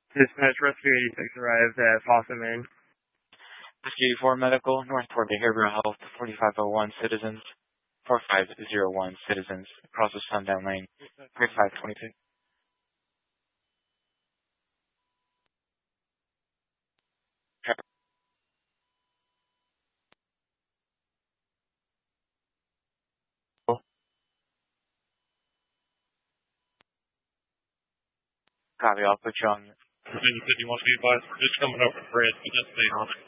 Dispatch Rescue 86 arrived at Fossum Inn. Rescue 84 Medical, Northport Behavioral Health, 4501 citizens, 4501 citizens, across the Sundown Lane, 3522. Copy, I'll put you on. You said you want to be advised, just coming over the bridge, but just stay on it.